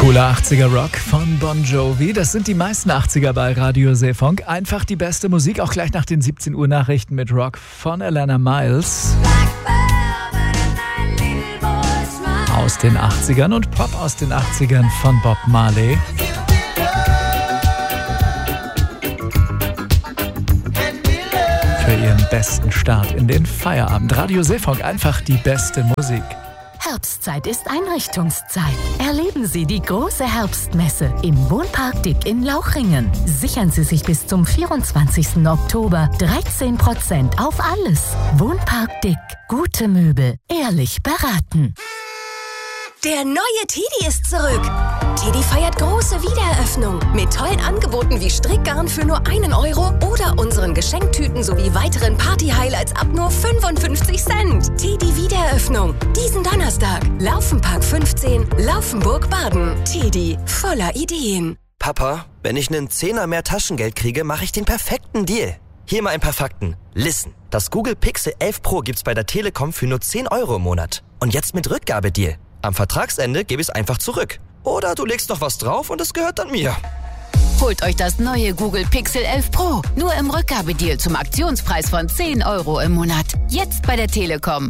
Cooler 80er Rock von Bon Jovi. Das sind die meisten 80er bei Radio Seefunk. Einfach die beste Musik, auch gleich nach den 17 Uhr Nachrichten mit Rock von Alana Miles. Aus den 80ern und Pop aus den 80ern von Bob Marley. Für ihren besten Start in den Feierabend. Radio Seefunk, einfach die beste Musik. Herbstzeit ist Einrichtungszeit. Erleben Sie die große Herbstmesse im Wohnpark Dick in Lauchringen. Sichern Sie sich bis zum 24. Oktober 13% auf alles. Wohnpark Dick. Gute Möbel. Ehrlich beraten. Der neue Teddy ist zurück. Teddy feiert große Wiedereröffnung mit tollen Angeboten wie Strickgarn für nur 1 Euro oder unseren Geschenktüten sowie weiteren Party-Highlights ab nur 55 Cent. Teddy Wiedereröffnung. Diesen Donnerstag. Laufenpark 15, Laufenburg-Baden. Teddy, voller Ideen. Papa, wenn ich einen Zehner mehr Taschengeld kriege, mache ich den perfekten Deal. Hier mal ein paar Fakten. Listen, das Google Pixel 11 Pro gibt's bei der Telekom für nur 10 Euro im Monat. Und jetzt mit Rückgabedeal. Am Vertragsende gebe ich es einfach zurück. Oder du legst noch was drauf und es gehört dann mir. Holt euch das neue Google Pixel 11 Pro. Nur im Rückgabedeal zum Aktionspreis von 10 Euro im Monat. Jetzt bei der Telekom.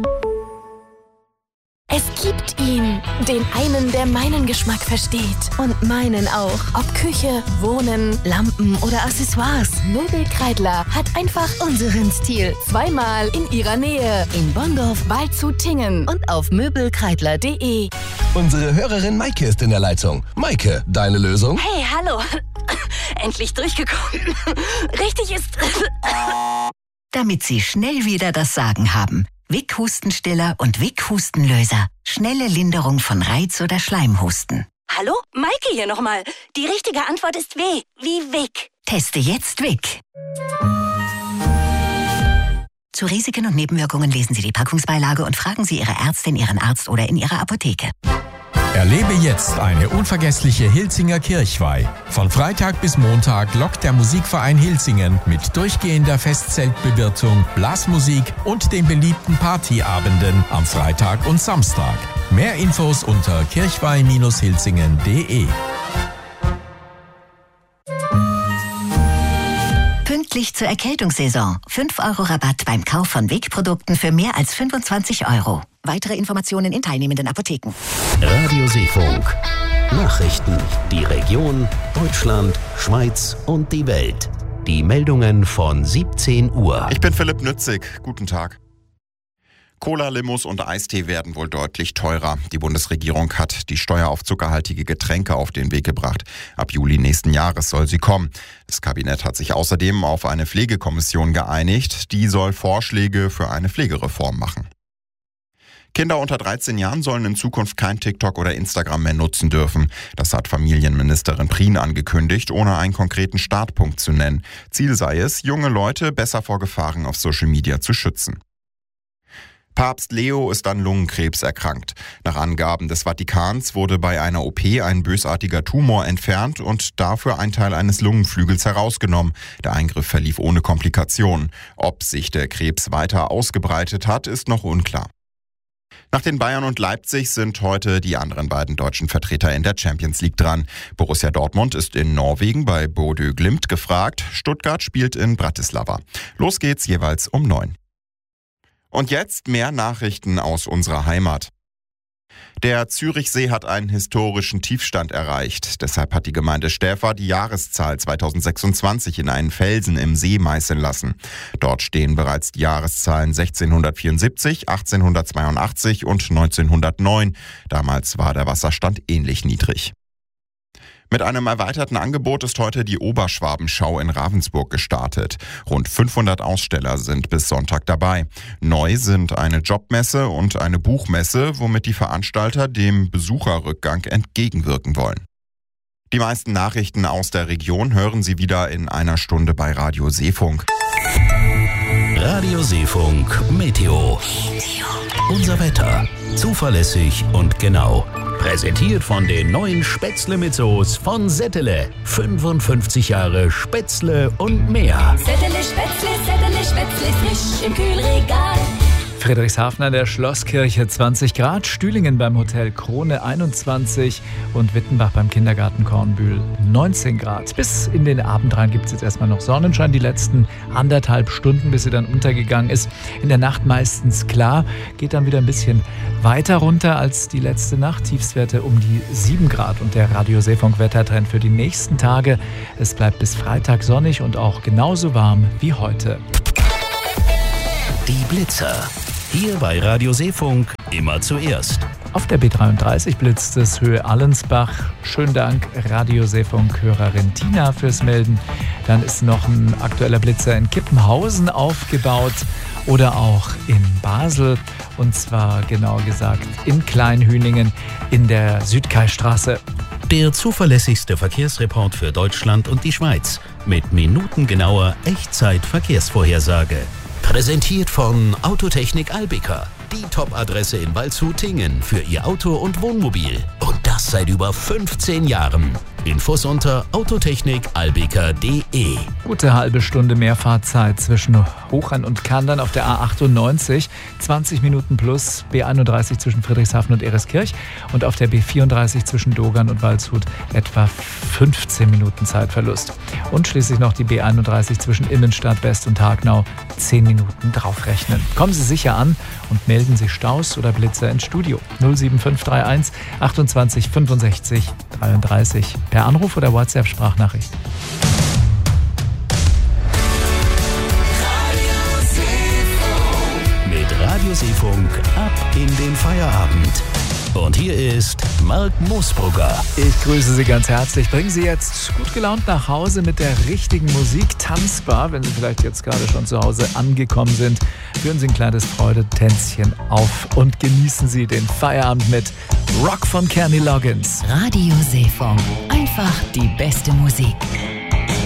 Es gibt ihn, den einen, der meinen Geschmack versteht und meinen auch. Ob Küche, Wohnen, Lampen oder Accessoires, Möbelkreidler hat einfach unseren Stil. Zweimal in ihrer Nähe. In Bonndorf, Waldshut-Tiengen und auf möbelkreidler.de. Unsere Hörerin Maike ist in der Leitung. Maike, deine Lösung? Hey, hallo. Endlich durchgekommen. Richtig ist... Damit Sie schnell wieder das Sagen haben. Wick Hustenstiller und Wick Hustenlöser. Schnelle Linderung von Reiz- oder Schleimhusten. Hallo? Maike hier nochmal. Die richtige Antwort ist W. Wie Wick. Teste jetzt Wick. Zu Risiken und Nebenwirkungen lesen Sie die Packungsbeilage und fragen Sie Ihre Ärztin, Ihren Arzt oder in Ihrer Apotheke. Erlebe jetzt eine unvergessliche Hilzinger Kirchweih. Von Freitag bis Montag lockt der Musikverein Hilsingen mit durchgehender Festzeltbewirtung, Blasmusik und den beliebten Partyabenden am Freitag und Samstag. Mehr Infos unter kirchweih-hilsingen.de. Pünktlich zur Erkältungssaison. 5 Euro Rabatt beim Kauf von Wick-Produkten für mehr als 25 Euro. Weitere Informationen in teilnehmenden Apotheken. Radio Seefunk. Nachrichten. Die Region, Deutschland, Schweiz und die Welt. Die Meldungen von 17 Uhr. Ich bin Philipp Nützig. Guten Tag. Cola, Limos und Eistee werden wohl deutlich teurer. Die Bundesregierung hat die Steuer auf zuckerhaltige Getränke auf den Weg gebracht. Ab Juli nächsten Jahres soll sie kommen. Das Kabinett hat sich außerdem auf eine Pflegekommission geeinigt. Die soll Vorschläge für eine Pflegereform machen. Kinder unter 13 Jahren sollen in Zukunft kein TikTok oder Instagram mehr nutzen dürfen. Das hat Familienministerin Prien angekündigt, ohne einen konkreten Startpunkt zu nennen. Ziel sei es, junge Leute besser vor Gefahren auf Social Media zu schützen. Papst Leo ist an Lungenkrebs erkrankt. Nach Angaben des Vatikans wurde bei einer OP ein bösartiger Tumor entfernt und dafür ein Teil eines Lungenflügels herausgenommen. Der Eingriff verlief ohne Komplikationen. Ob sich der Krebs weiter ausgebreitet hat, ist noch unklar. Nach den Bayern und Leipzig sind heute die anderen beiden deutschen Vertreter in der Champions League dran. Borussia Dortmund ist in Norwegen bei Bodø Glimt gefragt. Stuttgart spielt in Bratislava. Los geht's jeweils um 9. Und jetzt mehr Nachrichten aus unserer Heimat. Der Zürichsee hat einen historischen Tiefstand erreicht. Deshalb hat die Gemeinde Stäfa die Jahreszahl 2026 in einen Felsen im See meißeln lassen. Dort stehen bereits die Jahreszahlen 1674, 1882 und 1909. Damals war der Wasserstand ähnlich niedrig. Mit einem erweiterten Angebot ist heute die Oberschwabenschau in Ravensburg gestartet. Rund 500 Aussteller sind bis Sonntag dabei. Neu sind eine Jobmesse und eine Buchmesse, womit die Veranstalter dem Besucherrückgang entgegenwirken wollen. Die meisten Nachrichten aus der Region hören Sie wieder in einer Stunde bei Radio Seefunk. Radio Seefunk Meteo. Unser Wetter. Zuverlässig und genau. Präsentiert von den neuen Spätzle mit Soße von Settele. 55 Jahre Spätzle und mehr. Settele Spätzle, frisch im Kühlregal. Friedrichshafen an der Schlosskirche 20 Grad, Stühlingen beim Hotel Krone 21 und Wittenbach beim Kindergarten Kornbühl 19 Grad. Bis in den Abend rein gibt es jetzt erstmal noch Sonnenschein, die letzten 1,5 Stunden, bis sie dann untergegangen ist. In der Nacht meistens klar, geht dann wieder ein bisschen weiter runter als die letzte Nacht. Tiefstwerte um die 7 Grad und der Radio Seefunk Wettertrend für die nächsten Tage. Es bleibt bis Freitag sonnig und auch genauso warm wie heute. Die Blitzer. Hier bei Radio Seefunk immer zuerst. Auf der B33 blitzt es Höhe Allensbach. Schönen Dank, Radio Seefunk-Hörerin Tina, fürs Melden. Dann ist noch ein aktueller Blitzer in Kippenhausen aufgebaut oder auch in Basel. Und zwar genau gesagt in Kleinhüningen in der Südkaistraße. Der zuverlässigste Verkehrsreport für Deutschland und die Schweiz mit minutengenauer Echtzeit-Verkehrsvorhersage. Präsentiert von Autotechnik Albica, die Top-Adresse in Waldshut-Tingen für Ihr Auto und Wohnmobil. Und das seit über 15 Jahren. Infos unter autotechnikalbica.de. Gute halbe Stunde mehr Fahrzeit zwischen Hochrhein und Kandern auf der A98. 20 Minuten plus B31 zwischen Friedrichshafen und Ereskirch. Und auf der B34 zwischen Dogern und Waldshut etwa 15 Minuten Zeitverlust. Und schließlich noch die B31 zwischen Innenstadt, West und Hagnau. 10 Minuten draufrechnen. Kommen Sie sicher an und melden Sie Staus oder Blitzer ins Studio. 07531 28 65 33. Per Anruf oder WhatsApp-Sprachnachricht. Mit Radio Seefunk ab in den Feierabend. Und hier ist Marc Moosbrugger. Ich grüße Sie ganz herzlich. Bringen Sie jetzt gut gelaunt nach Hause mit der richtigen Musik, tanzbar, wenn Sie vielleicht jetzt gerade schon zu Hause angekommen sind. Führen Sie ein kleines Freudentänzchen auf und genießen Sie den Feierabend mit Rock von Kenny Loggins. Radio Seefunk. Einfach die beste Musik.